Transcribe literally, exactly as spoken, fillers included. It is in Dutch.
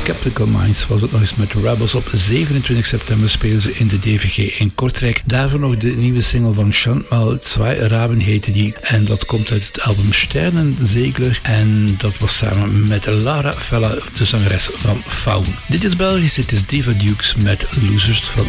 Skeptical Minds was het nog eens met Rebels. Op zevenentwintig september spelen ze in de D V G in Kortrijk. Daarvoor nog de nieuwe single van Chantal Zwei Raben heette die. En dat komt uit het album Sternenzegler. En dat was samen met Lara Vella, de zangeres van Faun. Dit is Belgisch, dit is Diva Dukes met Losers van